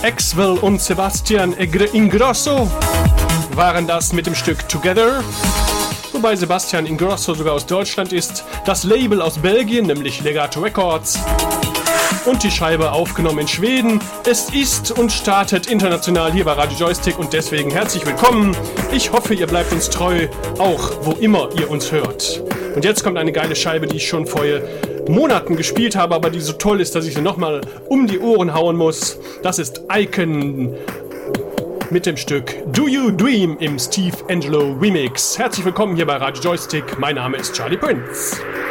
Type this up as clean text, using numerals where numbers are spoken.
Axwell und Sebastian Ingrosso waren das mit dem Stück Together. Wobei Sebastian Ingrosso sogar aus Deutschland ist, das Label aus Belgien, nämlich Legato Records, und die Scheibe aufgenommen in Schweden. Es ist und startet international hier bei Radio Joystick und deswegen herzlich willkommen. Ich hoffe, ihr bleibt uns treu, auch wo immer ihr uns hört. Und jetzt kommt eine geile Scheibe, die ich schon vor Monaten gespielt habe, aber die so toll ist, dass ich sie nochmal um die Ohren hauen muss. Das ist Icon mit dem Stück Do You Dream im Steve Angelo Remix. Herzlich willkommen hier bei Radio Joystick. Mein Name ist Charlie Prince.